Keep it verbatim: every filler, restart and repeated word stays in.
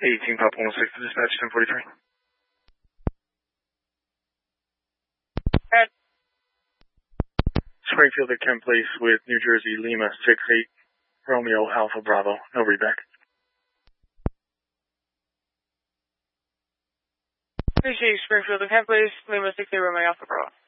eighteen Papa one six to dispatch ten forty-three. Ed. Springfield at Kent Place with New Jersey Lima six eight Romeo Alpha Bravo. No readback. Appreciate Springfield at Kent Place, Lima six eight Romeo Alpha Bravo.